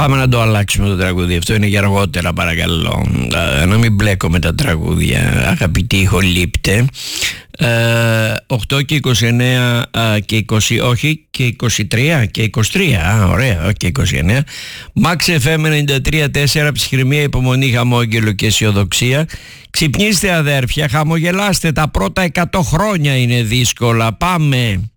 Πάμε να το αλλάξουμε το τραγούδι. Αυτό είναι για αργότερα, παρακαλώ. Να μην μπλέκω με τα τραγούδια, αγαπητοί ηχολήπτε. 8 και 29 και 20, όχι και 23 και 23, ωραία, και 29. Max FM 93.4, ψυχραιμία, υπομονή, χαμόγελο και αισιοδοξία. Ξυπνήστε αδέρφια, χαμογελάστε, τα πρώτα 100 χρόνια είναι δύσκολα. Πάμε.